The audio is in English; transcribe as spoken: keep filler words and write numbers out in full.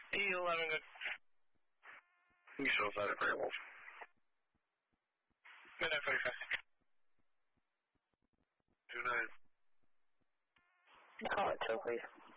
E eleven, good. You show that at Great Wolf. Midnight forty-five. Two nine. Call it two, please.